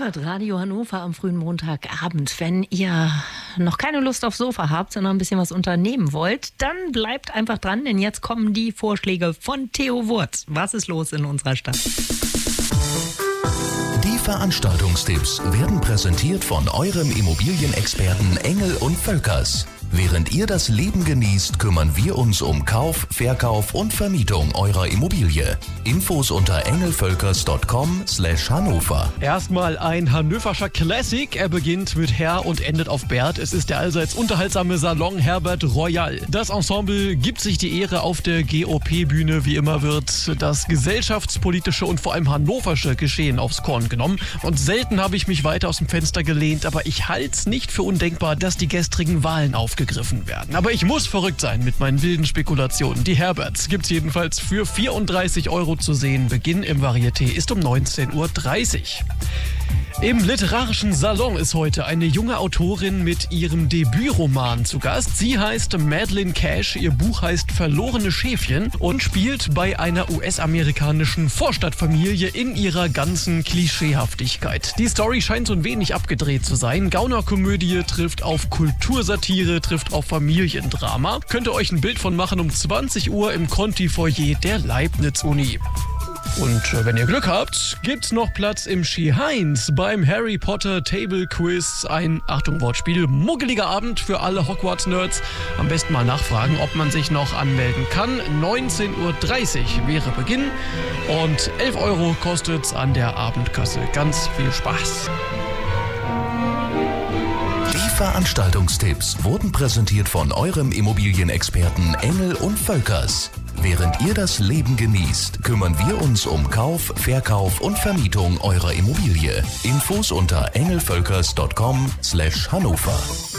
hört Radio Hannover am frühen Montagabend. Wenn ihr noch keine Lust aufs Sofa habt, sondern ein bisschen was unternehmen wollt, dann bleibt einfach dran, denn jetzt kommen die Vorschläge von Theo Wurz. Was ist los in unserer Stadt? Die Veranstaltungstipps werden präsentiert von eurem Immobilienexperten Engel und Völkers. Während ihr das Leben genießt, kümmern wir uns um Kauf, Verkauf und Vermietung eurer Immobilie. Infos unter engelvölkers.com/Hannover. Erstmal ein hannoverscher Classic. Er beginnt mit Herr und endet auf Bert. Es ist der allseits unterhaltsame Salon Herbert Royal. Das Ensemble gibt sich die Ehre auf der GOP-Bühne. Wie immer wird das gesellschaftspolitische und vor allem hannoversche Geschehen aufs Korn genommen. Und selten habe ich mich weiter aus dem Fenster gelehnt, aber ich halte es nicht für undenkbar, dass die gestrigen Wahlen aufgegriffen werden. Aber ich muss verrückt sein mit meinen wilden Spekulationen. Die Herberts gibt's jedenfalls für 34 € zu sehen. Beginn im Varieté ist um 19:30 Uhr. Im literarischen Salon ist heute eine junge Autorin mit ihrem Debütroman zu Gast. Sie heißt Madeleine Cash, ihr Buch heißt Verlorene Schäfchen und spielt bei einer US-amerikanischen Vorstadtfamilie in ihrer ganzen Klischeehaftigkeit. Die Story scheint so ein wenig abgedreht zu sein. Gaunerkomödie trifft auf Kultursatire, trifft auf Familiendrama. Könnt ihr euch ein Bild von machen um 20 Uhr im Conti-Foyer der Leibniz-Uni. Und wenn ihr Glück habt, gibt's noch Platz im Ski-Heinz beim Harry Potter Table Quiz. Ein, Achtung Wortspiel, muggeliger Abend für alle Hogwarts-Nerds. Am besten mal nachfragen, ob man sich noch anmelden kann. 19:30 Uhr wäre Beginn und 11 € kostet's an der Abendkasse. Ganz viel Spaß. Die Veranstaltungstipps wurden präsentiert von eurem Immobilienexperten Engel und Völkers. Während ihr das Leben genießt, kümmern wir uns um Kauf, Verkauf und Vermietung eurer Immobilie. Infos unter engelvölkers.com/Hannover.